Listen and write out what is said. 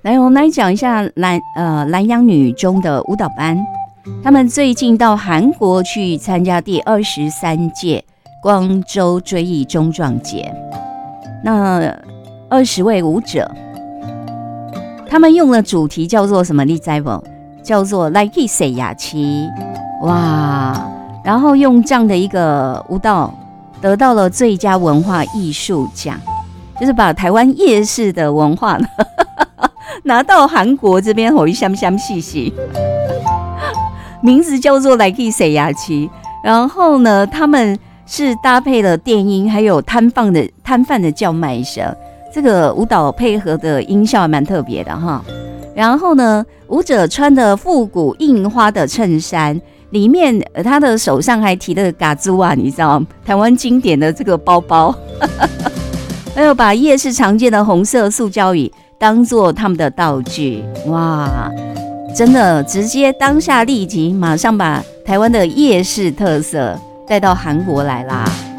来，我们来讲一下南洋女中的舞蹈班，他们最近到韩国去参加第23届光州追忆中壮节。那20位舞者，他们用的主题叫做什么？你知不？叫做来去西雅期，哇！然后用这样的一个舞蹈得到了最佳文化艺术奖，就是把台湾夜市的文化呢拿到韩国这边吼一香香细细，名字叫做来去西雅期。然后呢，他们是搭配了电音，还有摊贩的叫卖声，这个舞蹈配合的音效还蛮特别的哈。然后呢，舞者穿的复古印花的衬衫，里面他的手上还提了嘎珠啊，你知道吗？台湾经典的这个包包，还有把夜市常见的红色塑胶椅当做他们的道具，哇！真的直接当下立即马上把台湾的夜市特色带到韩国来啦。